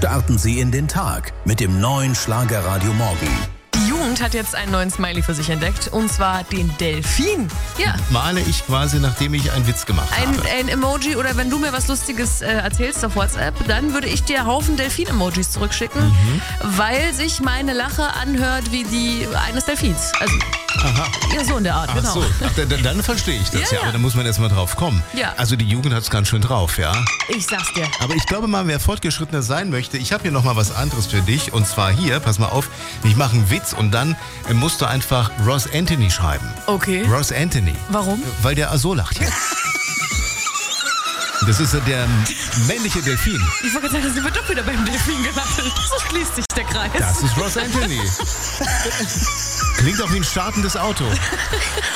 Starten Sie in den Tag mit dem neuen Schlagerradio Morgen. Die Jugend hat jetzt einen neuen Smiley für sich entdeckt, und zwar den Delfin. Ja. Male ich quasi, nachdem ich einen Witz gemacht habe. Ein Emoji, oder wenn du mir was Lustiges erzählst auf WhatsApp, dann würde ich dir Haufen Delfin-Emojis zurückschicken, weil sich meine Lache anhört wie die eines Delfins. Also, ja, so in der Art, Ach genau. so, dann verstehe ich das Ja, aber da muss man erst mal drauf kommen. Ja. Also die Jugend hat es ganz schön drauf, ja. Ich sag's dir. Aber ich glaube mal, wer fortgeschrittener sein möchte, ich habe hier noch mal was anderes für dich. Und zwar hier, pass mal auf, ich mache einen Witz und dann musst du einfach Ross Anthony schreiben. Okay. Ross Anthony. Warum? Weil der so lacht hier. Das ist der männliche Delfin. Ich wollte gerade sagen, das wird doch wieder beim Delfin gelacht. So schließt sich der Kreis. Das ist Ross Anthony. Klingt auch wie ein startendes Auto.